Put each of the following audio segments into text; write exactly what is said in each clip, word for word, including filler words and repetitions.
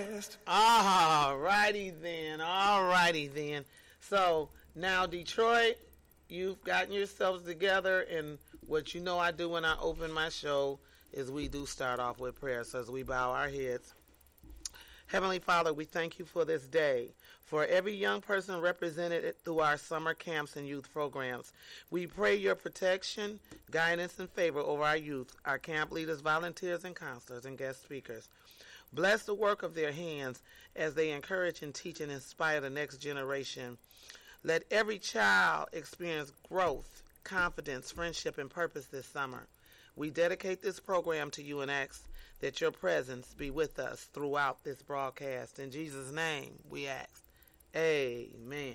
All righty then. All righty then. So now, Detroit, you've gotten yourselves together, and what you know I do when I open my show is we do start off with prayer. So as we bow our heads, Heavenly Father, we thank you for this day, for every young person represented through our summer camps and youth programs. We pray your protection, guidance, and favor over our youth, our camp leaders, volunteers, and counselors, and guest speakers. Bless the work of their hands as they encourage and teach and inspire the next generation. Let every child experience growth, confidence, friendship, and purpose this summer. We dedicate this program to you and ask that your presence be with us throughout this broadcast. In Jesus' name, we ask. Amen.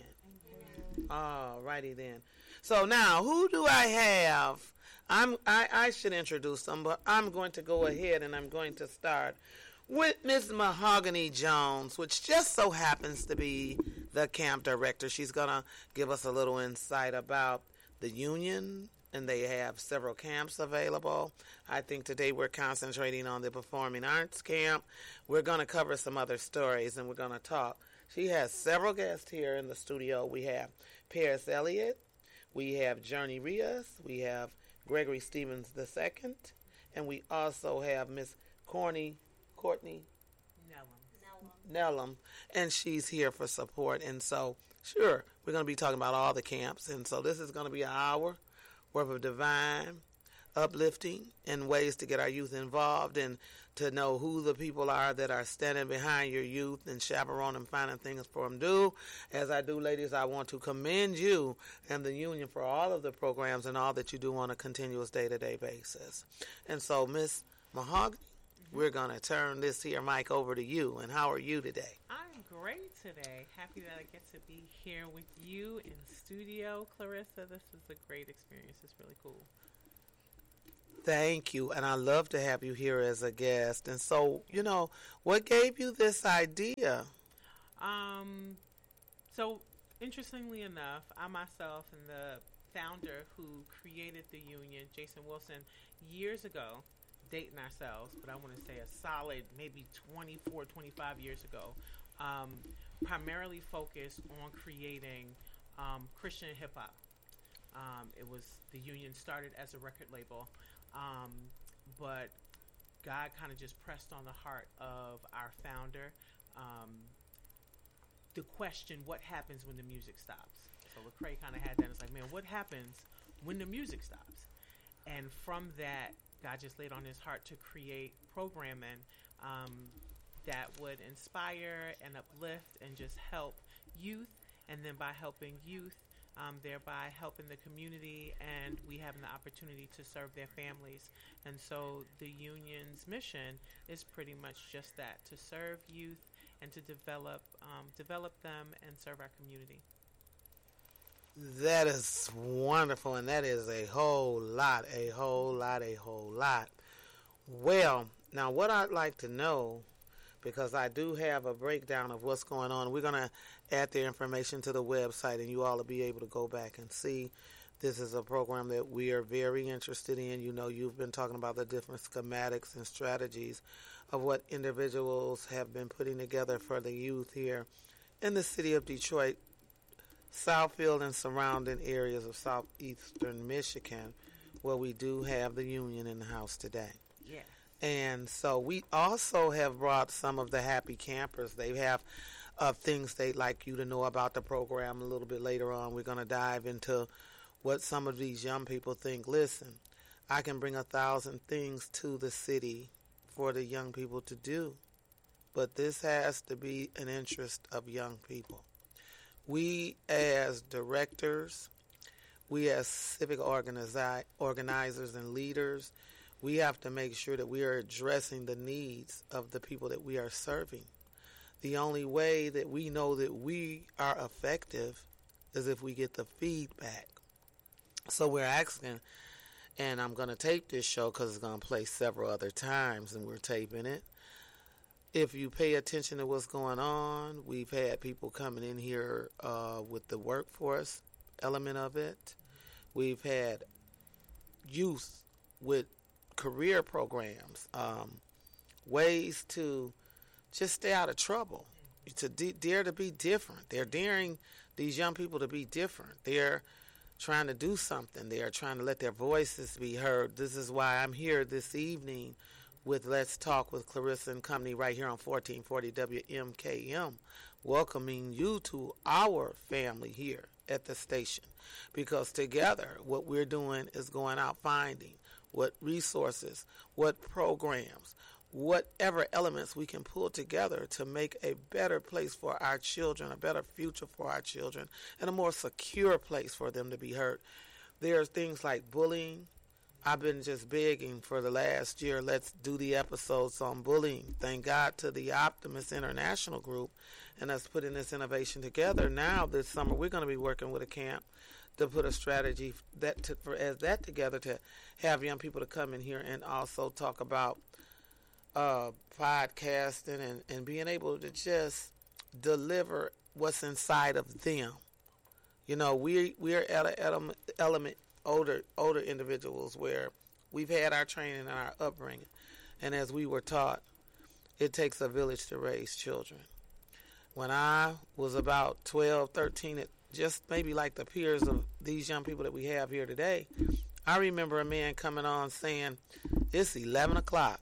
Amen. All righty then. So now, who do I have? I'm, I, I should introduce them, but I'm going to go ahead and I'm going to start with Miss Mahogany Jones, which just so happens to be the camp director. She's going to give us a little insight about the union, and they have several camps available. I think today we're concentrating on the Performing Arts Camp. We're going to cover some other stories, and we're going to talk. She has several guests here in the studio. We have Paris Elliott. We have Journey Rios. We have Gregory Stevens the Second. And we also have Miss Corny, Courtney Nellum. Nellum. And she's here for support. And so, sure, we're going to be talking about all the camps. And so this is going to be an hour worth of divine uplifting and ways to get our youth involved and to know who the people are that are standing behind your youth and chaperone and finding things for them to do. As I do, ladies, I want to commend you and the union for all of the programs and all that you do on a continuous day-to-day basis. And so, Miss Mahogany, mm-hmm. we're going to turn this here mic over to you. And how are you today? I'm great today. Happy that I get to be here with you in studio, Clarissa. This is a great experience. It's really cool. Thank you, and I love to have you here as a guest. And so, you know, what gave you this idea? Um, so, interestingly enough, I myself and the founder who created the union, Jason Wilson, years ago, dating ourselves, but I want to say a solid maybe twenty-four, twenty-five years ago, um, primarily focused on creating um, Christian hip-hop. Um, it was, the union started as a record label. Um, but God kind of just pressed on the heart of our founder um, the question, what happens when the music stops? So Lecrae kind of had that. It's like, man, what happens when the music stops? And from that, God just laid on his heart to create programming um, that would inspire and uplift and just help youth. And then by helping youth, Um, thereby helping the community, and we having the opportunity to serve their families. And so the union's mission is pretty much just that, to serve youth and to develop um, develop them and serve our community. That is wonderful, and that is a whole lot, a whole lot, a whole lot. Well, now what I'd like to know, because I do have a breakdown of what's going on. We're going to add the information to the website, and you all will be able to go back and see. This is a program that we are very interested in. You know, you've been talking about the different schematics and strategies of what individuals have been putting together for the youth here in the city of Detroit, Southfield, and surrounding areas of southeastern Michigan, where we do have the union in the house today. Yeah. And so we also have brought some of the happy campers. They have uh, things they'd like you to know about the program a little bit later on. We're going to dive into what some of these young people think. Listen, I can bring a thousand things to the city for the young people to do, but this has to be an interest of young people. We as directors, we as civic organizi- organizers and leaders, we have to make sure that we are addressing the needs of the people that we are serving. The only way that we know that we are effective is if we get the feedback. So we're asking, and I'm going to tape this show because it's going to play several other times, and we're taping it. If you pay attention to what's going on, we've had people coming in here uh, with the workforce element of it. We've had youth with career programs, um, ways to just stay out of trouble. To de- dare to be different. They're daring these young people to be different. They're trying to do something. They're trying to let their voices be heard. This is why I'm here this evening with Let's Talk with Clarissa and Company right here on fourteen forty W M K M, welcoming you to our family here at the station. Because together, what we're doing is going out finding what resources, what programs, whatever elements we can pull together to make a better place for our children, a better future for our children, and a more secure place for them to be heard. There's things like bullying. I've been just begging for the last year, let's do the episodes on bullying. Thank God to the Optimist International Group and us putting this innovation together. Now this summer we're going to be working with a camp to put a strategy that to, for as that together to have young people to come in here and also talk about uh, podcasting and, and being able to just deliver what's inside of them. You know, we we're at an element, element older older individuals where we've had our training and our upbringing, and as we were taught, it takes a village to raise children. When I was about twelve, thirteen, it just maybe like the peers of these young people that we have here today, I remember a man coming on saying, it's eleven o'clock.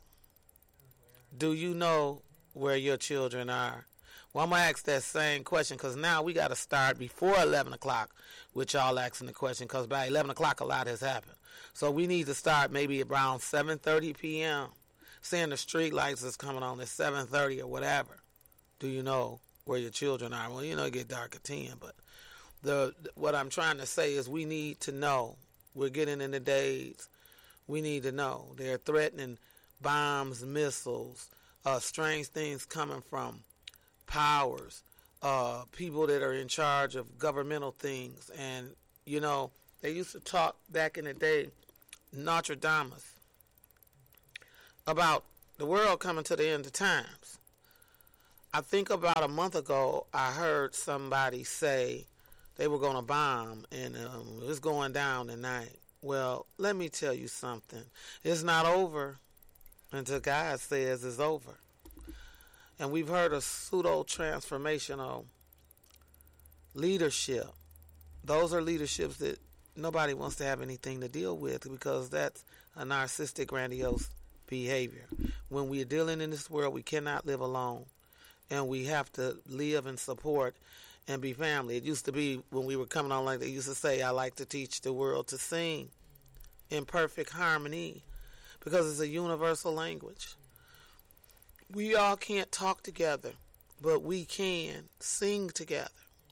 Do you know where your children are? Well, I'm going to ask that same question because now we got to start before eleven o'clock with y'all asking the question because by eleven o'clock a lot has happened. So we need to start maybe around seven thirty p.m. Saying the street lights is coming on at seven thirty or whatever. Do you know where your children are? Well, you know, it get dark at ten, but the what I'm trying to say is we need to know. We're getting in the days. We need to know. They're threatening bombs, missiles, uh, strange things coming from powers, uh, people that are in charge of governmental things. And, you know, they used to talk back in the day, Notre Dame, about the world coming to the end of times. I think about a month ago, I heard somebody say they were going to bomb and um, it was going down tonight. Well, let me tell you something. It's not over until God says it's over. And we've heard of pseudo-transformational leadership. Those are leaderships that nobody wants to have anything to deal with because that's a narcissistic, grandiose behavior. When we're dealing in this world, we cannot live alone. And we have to live and support and be family. It used to be when we were coming on like they used to say, I like to teach the world to sing in perfect harmony because it's a universal language. We all can't talk together, but we can sing together.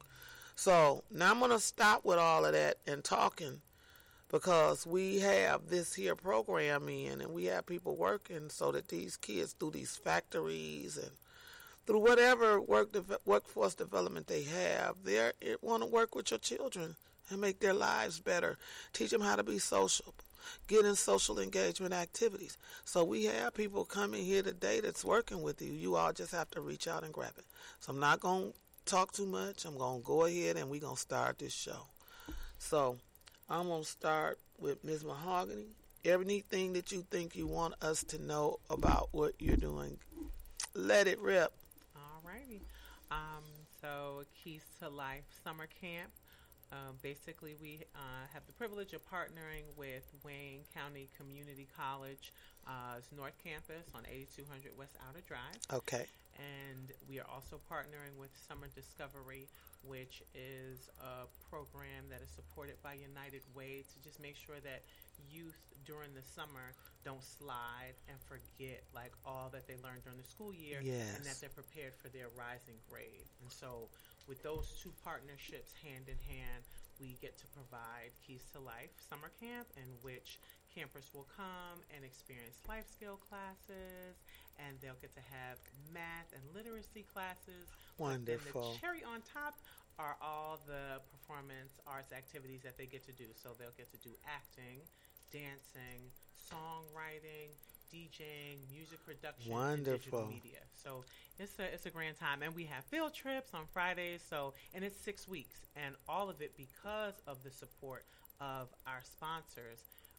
So now I'm going to stop with all of that and talking because we have this here program in and we have people working so that these kids through these factories and through whatever work de- workforce development they have, they want to work with your children and make their lives better. Teach them how to be social, get in social engagement activities. So we have people coming here today that's working with you. You all just have to reach out and grab it. So I'm not going to talk too much. I'm going to go ahead and we're going to start this show. So I'm going to start with Miz Mahogany. Anything that you think you want us to know about what you're doing, let it rip. Alrighty. Um, so Keys to Life Summer Camp. Uh, basically, we uh, have the privilege of partnering with Wayne County Community College's uh, North Campus on eighty-two hundred West Outer Drive. Okay. And we are also partnering with Summer Discovery, which is a program that is supported by United Way to just make sure that youth during the summer don't slide and forget like all that they learned during the school year. Yes. And that they're prepared for their rising grade. And so with those two partnerships hand in hand, we get to provide Keys to Life Summer Camp, in which campers will come and experience life skill classes, and they'll get to have math and literacy classes. Wonderful. And the cherry on top are all the performance arts activities that they get to do. So they'll get to do acting, dancing, songwriting, DJing, music production, Wonderful. and digital media. So it's a it's a grand time, and we have field trips on Fridays. So and it's six weeks, and all of it because of the support of our sponsors.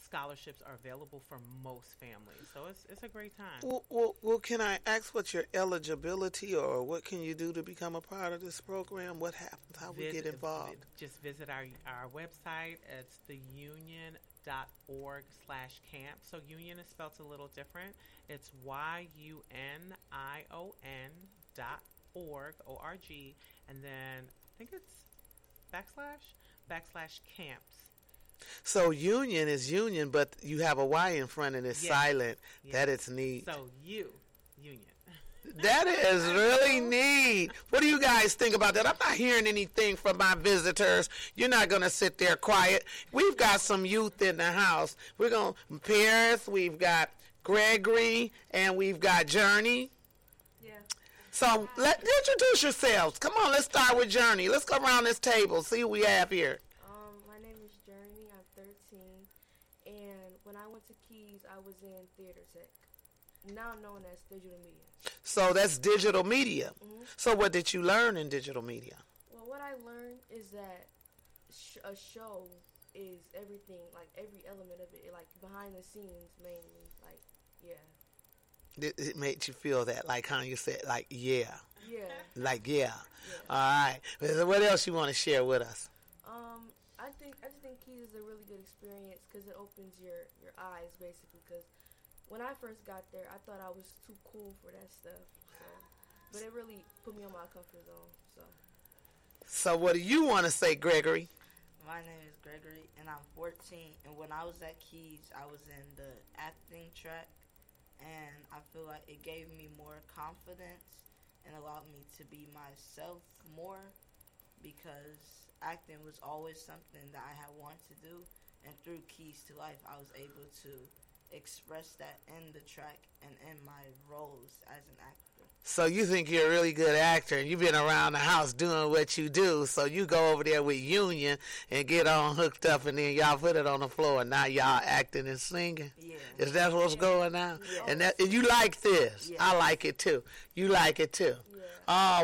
scholarships are available for most families. So it's it's a great time. Well, well, well, can I ask what your eligibility or what can you do to become a part of this program? What happens? How we Vis- get involved? Just visit our our website. It's the union dot org slash camp. So union is spelled a little different. It's Y U N I O N dot org, O R G, and then I think it's backslash, backslash camps. So union is union, but you have a Y in front and it's Yes. silent. Yes. That is neat. So you, union. That is really neat. What do you guys think about that? I'm not hearing anything from my visitors. You're not going to sit there quiet. We've got some youth in the house. We're going to Paris, we've got Gregory, and we've got Journey. Yeah. So let introduce yourselves. Come on, let's start with Journey. Let's go around this table, see who we have here. Um, my name is Journey. I'm thirteen, and when I went to Keys, I was in theater tech, now known as digital media. So that's digital media. Mm-hmm. So what did you learn in digital media? Well, what I learned is that sh- a show is everything, like every element of it, like behind the scenes mainly, like yeah, It, it made you feel that, like how you said, like, yeah. yeah, Like, yeah. yeah. All right. What else you want to share with us? Um, I think I just think Keys is a really good experience because it opens your your eyes basically. Because when I first got there, I thought I was too cool for that stuff. So, but it really put me on my comfort zone. So, So what do you want to say, Gregory? My name is Gregory, and I'm fourteen. And when I was at Keys, I was in the acting track, and I feel like it gave me more confidence and allowed me to be myself more because acting was always something that I had wanted to do. And through Keys to Life, I was able to express that in the track and in my roles as an actor. So you think you're a really good actor, and you've been around the house doing what you do, so you go over there with Union and get on hooked up, and then y'all put it on the floor, and now y'all acting and singing? Yeah. Is that what's going on? Yeah. And that and you like this? Yeah. I like it too. You like it too? yeah. Oh,